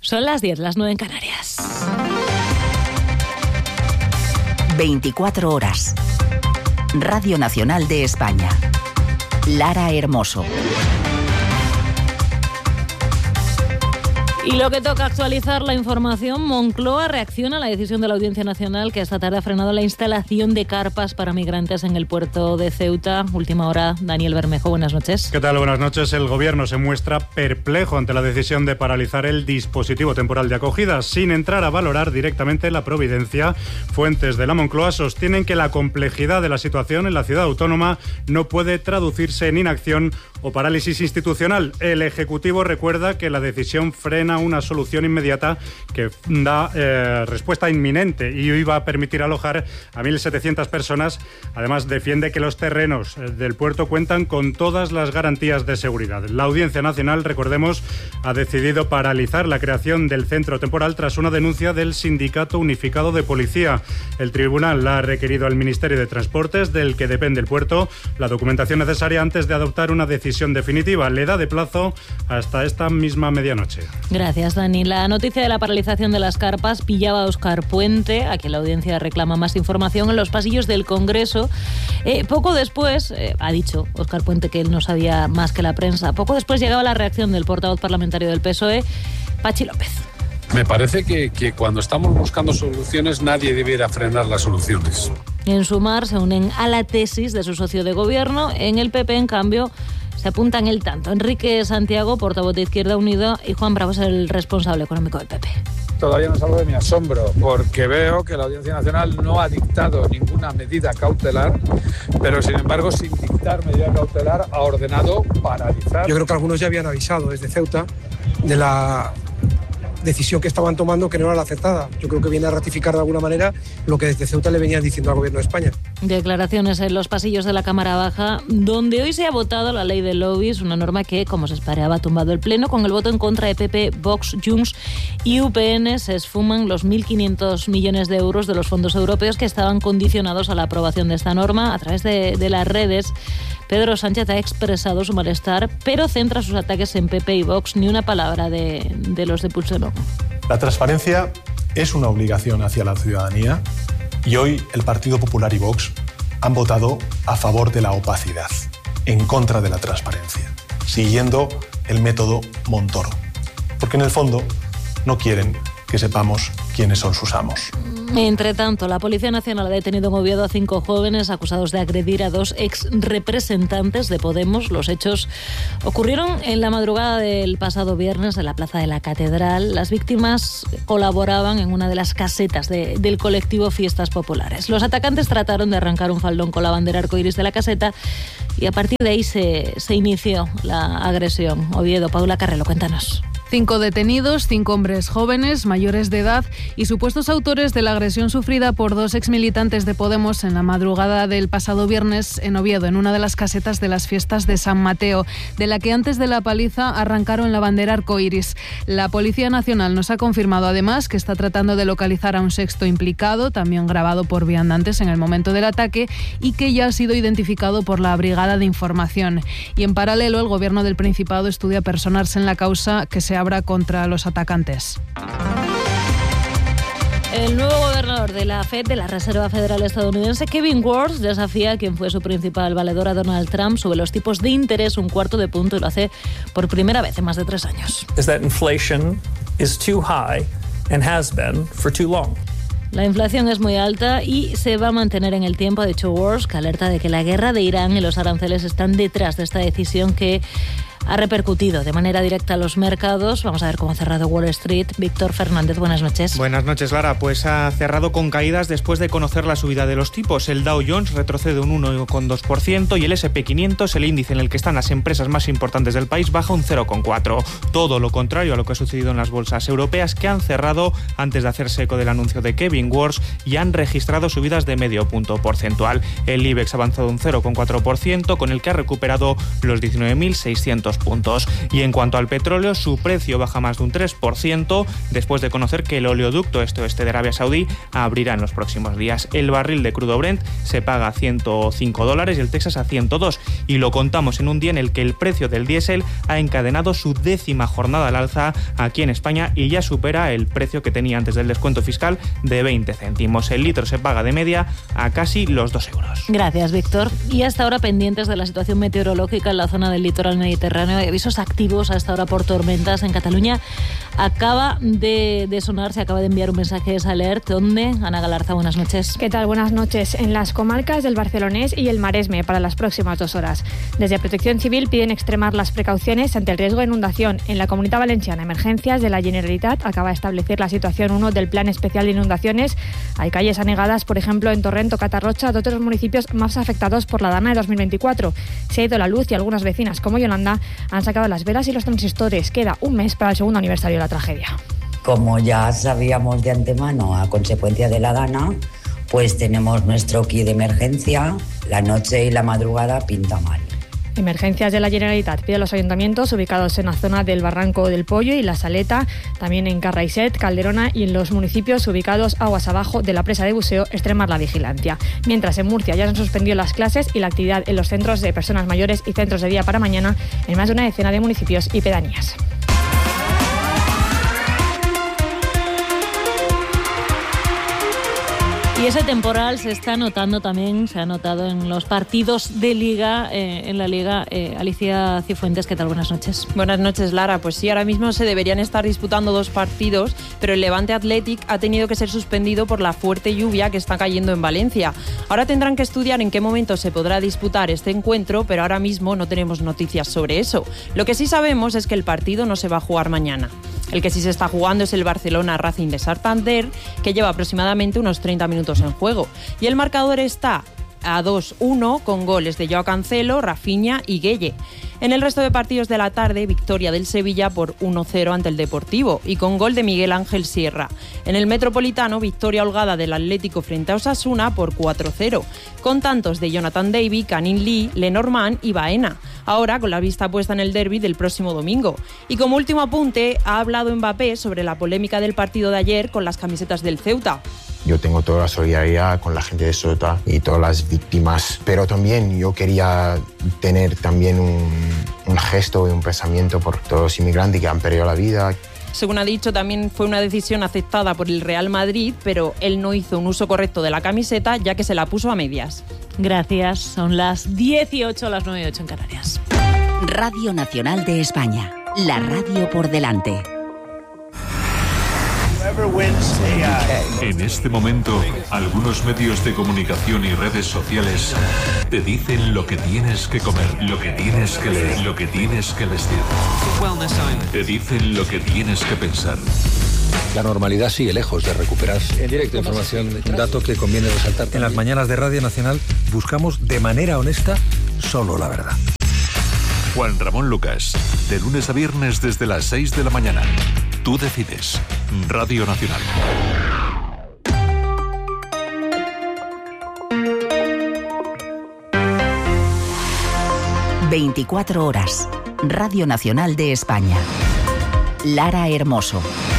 Son las 10, las 9 en Canarias. 24 horas. Radio Nacional de España. Lara Hermoso. Y lo que toca actualizar la información, Moncloa reacciona a la decisión de la Audiencia Nacional que esta tarde ha frenado la instalación de carpas para migrantes en el puerto de Ceuta. Última hora, Daniel Bermejo, buenas noches. ¿Qué tal? Buenas noches. El Gobierno se muestra perplejo ante la decisión de paralizar el dispositivo temporal de acogida sin entrar a valorar directamente la providencia. Fuentes de la Moncloa sostienen que la complejidad de la situación en la ciudad autónoma no puede traducirse en inacción o parálisis institucional. El Ejecutivo recuerda que la decisión frena una solución inmediata que da respuesta inminente y iba a permitir alojar a 1.700 personas. Además, defiende que los terrenos del puerto cuentan con todas las garantías de seguridad. La Audiencia Nacional, recordemos, ha decidido paralizar la creación del centro temporal tras una denuncia del Sindicato Unificado de Policía. El tribunal ha requerido al Ministerio de Transportes, del que depende el puerto, la documentación necesaria antes de adoptar una decisión definitiva. Le da de plazo hasta esta misma medianoche. Gracias, Dani. La noticia de la paralización de las carpas pillaba a Óscar Puente, a quien la audiencia reclama más información, en los pasillos del Congreso. Poco después, ha dicho Óscar Puente que él no sabía más que la prensa, poco después llegaba la reacción del portavoz parlamentario del PSOE, Pachi López. Me parece que cuando estamos buscando soluciones nadie debiera frenar las soluciones. En Sumar se unen a la tesis de su socio de gobierno. En el PP, en cambio, se apuntan el tanto. Enrique Santiago, portavoz de Izquierda Unida, y Juan Bravo es el responsable económico del PP. Todavía no salgo de mi asombro, porque veo que la Audiencia Nacional no ha dictado ninguna medida cautelar, pero sin embargo, sin dictar medida cautelar, ha ordenado paralizar. Yo creo que algunos ya habían avisado desde Ceuta de la decisión que estaban tomando, que no era la acertada. Yo creo que viene a ratificar de alguna manera lo que desde Ceuta le venían diciendo al Gobierno de España. Declaraciones en los pasillos de la Cámara Baja, donde hoy se ha votado la ley de lobbies, una norma que, como se esperaba, ha tumbado el Pleno. Con el voto en contra de PP, Vox, Junts y UPN se esfuman los 1.500 millones de euros de los fondos europeos que estaban condicionados a la aprobación de esta norma. A través de las redes, Pedro Sánchez ha expresado su malestar, pero centra sus ataques en PP y Vox. Ni una palabra de los de Puigdemont. La transparencia es una obligación hacia la ciudadanía y hoy el Partido Popular y Vox han votado a favor de la opacidad, en contra de la transparencia, siguiendo el método Montoro, porque en el fondo no quieren que sepamos quiénes son sus amos. Entre tanto, la Policía Nacional ha detenido en Oviedo a 5 jóvenes acusados de agredir a 2 exrepresentantes de Podemos. Los hechos ocurrieron en la madrugada del pasado viernes en la Plaza de la Catedral. Las víctimas colaboraban en una de las casetas del colectivo Fiestas Populares. Los atacantes trataron de arrancar un faldón con la bandera arcoíris de la caseta y a partir de ahí se inició la agresión. Oviedo, Paula Carrelo, cuéntanos. 5 detenidos, 5 hombres jóvenes, mayores de edad y supuestos autores de la agresión sufrida por 2 exmilitantes de Podemos en la madrugada del pasado viernes en Oviedo, en una de las casetas de las fiestas de San Mateo, de la que antes de la paliza arrancaron la bandera arcoíris. La Policía Nacional nos ha confirmado además que está tratando de localizar a un sexto implicado, también grabado por viandantes en el momento del ataque, y que ya ha sido identificado por la Brigada de Información. Y en paralelo, el Gobierno del Principado estudia personarse en la causa que se abra contra los atacantes. El nuevo gobernador de la Fed, de la Reserva Federal estadounidense, Kevin Warsh, desafía a quien fue su principal valedor, a Donald Trump, sobre los tipos de interés 1/4 punto, y lo hace por primera vez en más de 3 años. Inflation is too high and has been for too long. La inflación es muy alta y se va a mantener en el tiempo, ha dicho Warsh, que alerta de que la guerra de Irán y los aranceles están detrás de esta decisión que ha repercutido de manera directa a los mercados. Vamos a ver cómo ha cerrado Wall Street. Víctor Fernández, buenas noches. Buenas noches, Lara. Pues ha cerrado con caídas después de conocer la subida de los tipos. El Dow Jones retrocede un 1,2% y el S&P 500, el índice en el que están las empresas más importantes del país, baja un 0,4%. Todo lo contrario a lo que ha sucedido en las bolsas europeas, que han cerrado antes de hacerse eco del anuncio de Kevin Warsh y han registrado subidas de medio punto porcentual. El IBEX ha avanzado un 0,4%, con el que ha recuperado los 19.600 200 puntos. Y en cuanto al petróleo, su precio baja más de un 3% después de conocer que el oleoducto este-oeste de Arabia Saudí abrirá en los próximos días. El barril de crudo Brent se paga a $105 y el Texas a 102. Y lo contamos en un día en el que el precio del diésel ha encadenado su 10ª jornada al alza aquí en España y ya supera el precio que tenía antes del descuento fiscal de 20 céntimos. El litro se paga de media a casi los 2 euros. Gracias, Víctor. Y hasta ahora pendientes de la situación meteorológica en la zona del litoral mediterráneo. Hay avisos activos a esta hora por tormentas en Cataluña. Acaba de sonar, se acaba de enviar un mensaje de alert. ¿Dónde? Ana Galarza, buenas noches. ¿Qué tal? Buenas noches. En las comarcas del Barcelonés y el Maresme para las próximas 2 horas. Desde Protección Civil piden extremar las precauciones ante el riesgo de inundación. En la Comunitat Valenciana, Emergencias de la Generalitat acaba de establecer la situación 1 del Plan Especial de Inundaciones. Hay calles anegadas, por ejemplo, en Torrent o Catarrocha, de otros municipios más afectados por la Dana de 2024. Se ha ido la luz y algunas vecinas, como Yolanda, han sacado las velas y los transistores. Queda un mes para el 2º aniversario de la tragedia. Como ya sabíamos de antemano a consecuencia de la Dana, pues tenemos nuestro kit de emergencia. La noche y la madrugada pinta mal. Emergencias de la Generalitat pide a los ayuntamientos ubicados en la zona del Barranco del Pollo y La Saleta, también en Carraixet, Calderona y en los municipios ubicados aguas abajo de la presa de buceo, extremar la vigilancia. Mientras en Murcia ya se han suspendido las clases y la actividad en los centros de personas mayores y centros de día para mañana en más de una decena de municipios y pedanías. Y ese temporal se está notando también, se ha notado en los partidos de Liga, en la Liga. Alicia Cifuentes, ¿qué tal? Buenas noches. Buenas noches, Lara. Pues sí, ahora mismo se deberían estar disputando 2 partidos, pero el Levante Athletic ha tenido que ser suspendido por la fuerte lluvia que está cayendo en Valencia. Ahora tendrán que estudiar en qué momento se podrá disputar este encuentro, pero ahora mismo no tenemos noticias sobre eso. Lo que sí sabemos es que el partido no se va a jugar mañana. El que sí se está jugando es el Barcelona Racing de Santander, que lleva aproximadamente unos 30 minutos en juego. Y el marcador está a 2-1 con goles de Joao Cancelo, Rafinha y Gueye. En el resto de partidos de la tarde, victoria del Sevilla por 1-0 ante el Deportivo y con gol de Miguel Ángel Sierra. En el Metropolitano, victoria holgada del Atlético frente a Osasuna por 4-0, con tantos de Jonathan David, Canin Lee, Lenormand y Baena. Ahora con la vista puesta en el derbi del próximo domingo. Y como último apunte, ha hablado Mbappé sobre la polémica del partido de ayer con las camisetas del Ceuta. Yo tengo toda la solidaridad con la gente de Ceuta y todas las víctimas, pero también yo quería tener también un gesto y un pensamiento por todos los inmigrantes que han perdido la vida. Según ha dicho, también fue una decisión aceptada por el Real Madrid, pero él no hizo un uso correcto de la camiseta, ya que se la puso a medias. Gracias. Son las 18, las 9:08 en Canarias. Radio Nacional de España. La radio por delante. En este momento, algunos medios de comunicación y redes sociales te dicen lo que tienes que comer, lo que tienes que leer, lo que tienes que vestir. Te dicen lo que tienes que pensar. La normalidad sigue lejos de recuperarse. En directo, información, un dato que conviene resaltar. En las mañanas de Radio Nacional buscamos de manera honesta solo la verdad. Juan Ramón Lucas, de lunes a viernes desde las 6 de la mañana. Tú decides. Radio Nacional. ...24 horas. Radio Nacional de España. Lara Hermoso.